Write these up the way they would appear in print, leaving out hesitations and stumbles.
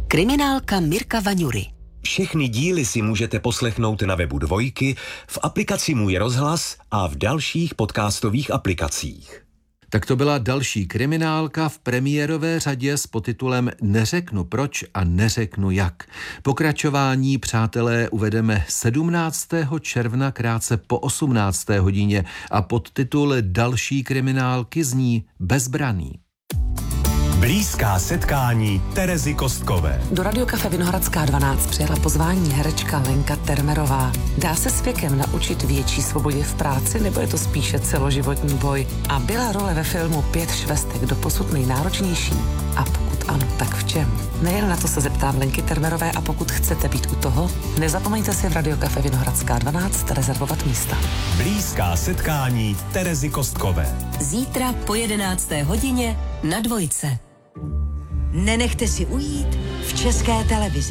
Kriminálka Mirka Vaňury. Všechny díly si můžete poslechnout na webu Dvojky, v aplikaci Můj rozhlas a v dalších podcastových aplikacích. Tak to byla další kriminálka v premiérové řadě s podtitulem Neřeknu proč a neřeknu jak. Pokračování, přátelé, uvedeme 17. června krátce po 18. hodině a podtitul další kriminálky zní Bezbraný. Blízká setkání Terezy Kostkové. Do Radiokafe Vinohradská 12 přijela pozvání herečka Lenka Termerová. Dá se s věkem naučit větší svobodě v práci, nebo je to spíše celoživotní boj? A byla role ve filmu 5 švestek doposud nejnáročnější? A pokud ano, tak v čem? Nejen na to se zeptám Lenky Termerové, a pokud chcete být u toho, nezapomeňte si v Radiokafe Vinohradská 12 rezervovat místa. Blízká setkání Terezy Kostkové. Zítra po 11. hodině na Dvojce. Nenechte si ujít v České televizi.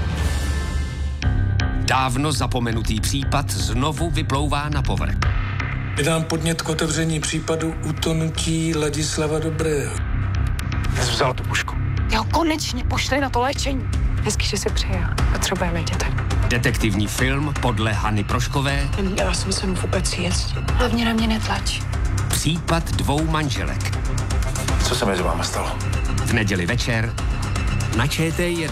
Dávno zapomenutý případ znovu vyplouvá na povrch. Vydám podnět k otevření případu utonutí Ladislava Dobrého. Jsi vzal tu pušku. Jo, konečně pošli na to léčení. Hezky, že jsi přijel. Potřebujeme děti. Detektivní film podle Hany Proškové. Já jsem se vůbec jist. Hlavně na mě netlač. Případ 2 manželek. Co se mezi váma stalo? V neděli večer na ČT1.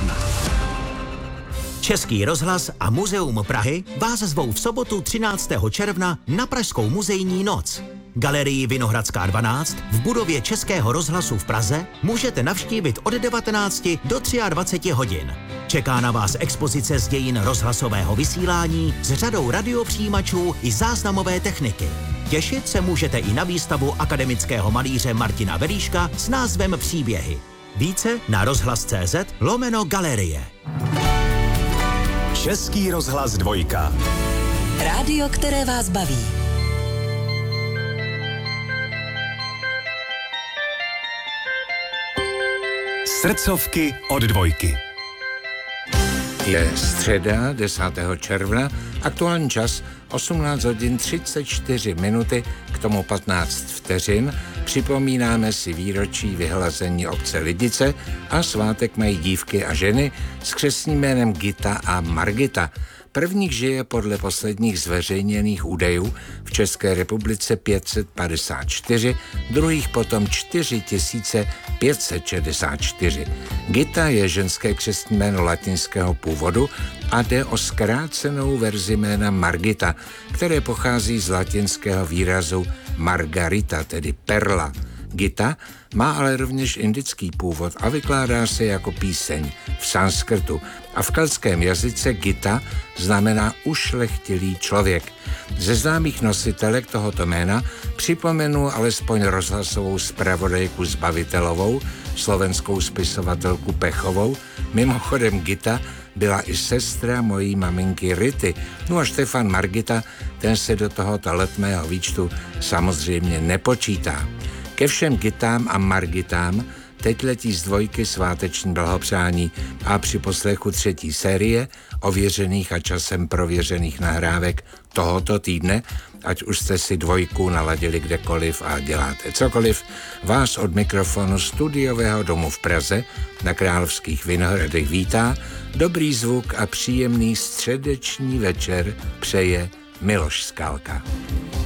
Český rozhlas a Muzeum Prahy vás zvou v sobotu 13. června na Pražskou muzejní noc. Galerii Vinohradská 12 v budově Českého rozhlasu v Praze můžete navštívit od 19 do 23 hodin. Čeká na vás expozice z dějin rozhlasového vysílání s řadou radiopřijímačů i záznamové techniky. Těšit se můžete i na výstavu akademického malíře Martina Veríška s názvem Příběhy. Více na rozhlas.cz/galerie. Český rozhlas 2. Rádio, které vás baví. Srdcovky od 2. Je středa 10. června, aktuální čas 18 hodin 34 minuty, k tomu 15 vteřin. Připomínáme si výročí vyhlazení obce Lidice a svátek mají dívky a ženy s křestním jménem Gita a Margita. Prvních žije podle posledních zveřejněných údajů v České republice 554, druhých potom 4564. Gita je ženské křestní jméno latinského původu a jde o zkrácenou verzi jména Margita, které pochází z latinského výrazu margarita, tedy perla. Gita má ale rovněž indický původ a vykládá se jako píseň v sanskrtu. A v keltském jazyce Gita znamená ušlechtilý člověk. Ze známých nositelek tohoto jména připomenu alespoň rozhlasovou zpravodajku Zbavitelovou, slovenskou spisovatelku Pechovou. Mimochodem Gita byla i sestra mojí maminky Rity. No a Štefan Margita, ten se do tohoto letmého výčtu samozřejmě nepočítá. Ke všem Gitám a Margitám teď letí z 2 sváteční blahopřání a při poslechu 3. série ověřených a časem prověřených nahrávek tohoto týdne, ať už jste si 2 naladili kdekoliv a děláte cokoliv, vás od mikrofonu studiového domu v Praze na Královských Vinohradech vítá, dobrý zvuk a příjemný středeční večer přeje Miloš Skalka.